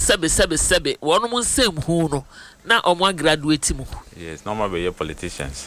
sebe one mun same hu no na omo graduate mu. Yes, normal be politicians.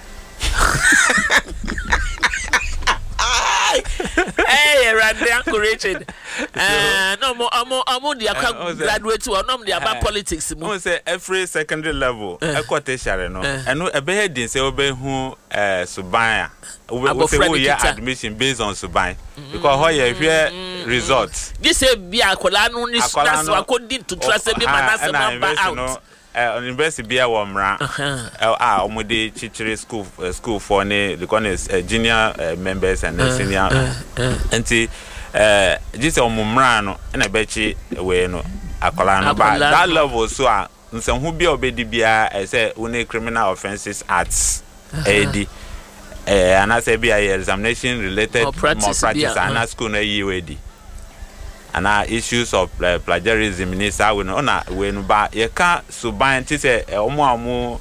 Hey, Randy encouraging. No more the graduate or no the about politics. I say every secondary level, tertiary no. And no be heading say obe hu subaya. We say admission based on subaya. Because how you hear results. This say be akola no ni that's according to trust be manase number out. University bia wo mra omode chichire school for ne the junior members and senior enti just omumra no na bechi we no akola no but that level so nsan hu bia obedi bia say one criminal offenses acts AD and I say bia examination related more practice and school na yiwedi and issues of plagiarism minister we no ba ye ka suban ti say omo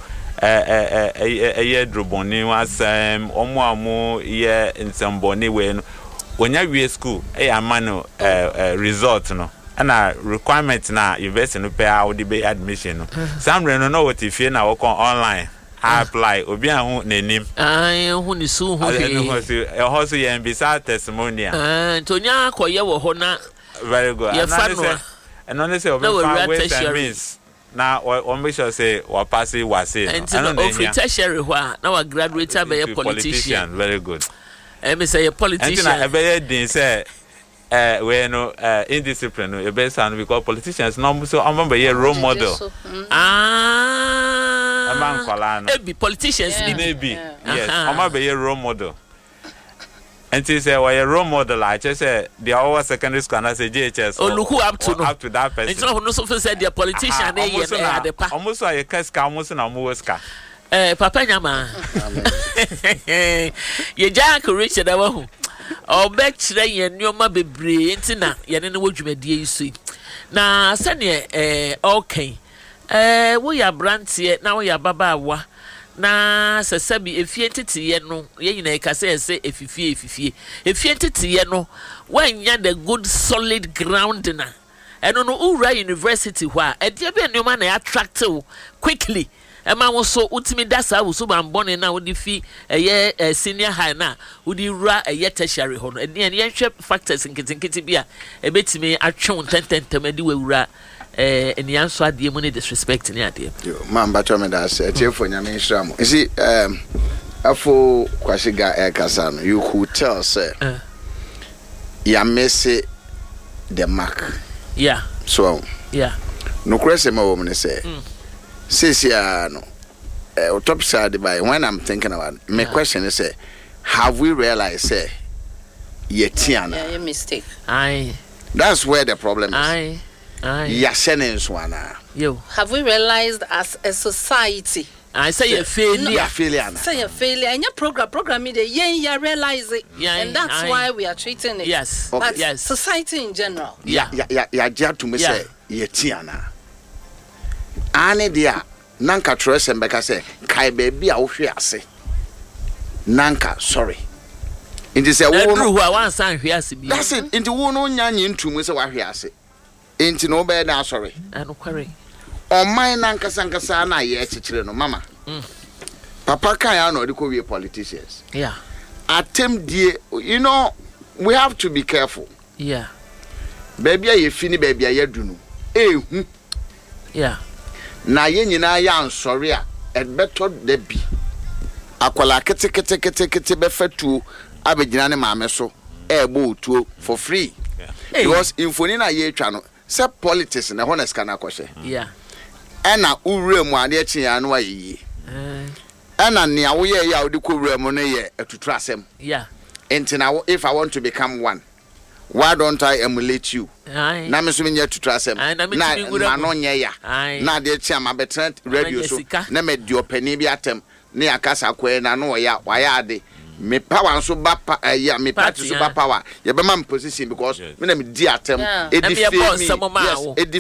droboni wasem omo ye nsemboni we no onya wie school amano result no na requirement na university no pay how the be admission no some no what if na work online apply obi ahu nanim hu ni su hu e ho so ye mbisa testimonial tonya akoye wo ho na very good. And honestly, means now on make sure say we pass it was say. And no tertiary now a graduate be a politician. Very good. Me say a politician. And I be say we no indiscipline no be sound because politicians no so am be a role model. Man kwala no. Be politicians be. Yes. Am be a role model. And he said, well, a role model, I just said, the our secondary school, and I say JHS. Oh, look who up to that person. It's not who so said the politician, almost like a casca, almost an amuska. Papa Yama. Ye Jack Richard, or bet today, and your mother be brilliant, you know what you may dear see. Now, send ye, okay. We are brands yet, now we are Baba. Na sesabi efientiti ye no ye nyina ka say efifie efientiti ye no wanya the good solid ground na eno no ura university hwa e de be nneoma na attract quickly e ma wo so utimi dasa wo so bambone na wo di fi ye senior high na wo di ura ye tertiary ho no e de ye hwe factors nkitinkiti bia e betimi atwe tententem adi we ura any answer ade mu ne disrespect ni ade yo man bato me da say tiefo nyame nhira mo you see afo kwashiga kasa no you could tell say ya miss the mark yeah so yeah no kwese ma wo me say sisia no top side by when I'm thinking about it, my question is say have we realized say yetiana yeah mistake that's where the problem is Aye. Yo. Have we realized as a society? I say a failure. Say a failure. And your program me the you realize it. Yeah, and that's why we are treating it. Yes. Okay. But yes. Society in general. Yeah, to me say yetiana. Ane dia nanka trust mbeka say kai baby a wo hwe ase. Nanka sorry. Inti say wo no wan san hwe ase bi. That's it. Inti wo no nyanye ntumu say wa hwe ase. Inti no be na sorry. Anu kware. O man nankasa na ye chichire no mama. Papa kan ya no de ko we politicians. Yeah. Attempt die, you know, we have to be careful. Yeah. Baby a ye fini baby a ye dunu. Ehu. Yeah. Na ye nyina ya nsori a beto de bi. Akwala kete be fatu abegyina ne maame so ebo tuo for free. Yeah. Because infoni na ye twa no se politics na honest kana kwhye. Yeah. Ena uwure mu ade chi ya no ayi. Ena ne awo ye ya odi ko wure mu no ye atutu asem. Yeah. Entina if I want to become one, why don't I emulate you? Aye. Na me so me atutu asem. Na no nye ya. Na de chi am abetrent radio so. Na me di opani bi atem. Ne akasa kwe na no ya waya ade. Me power so ba ya me party so ba power. Ye be man position because me na me di atem. Edi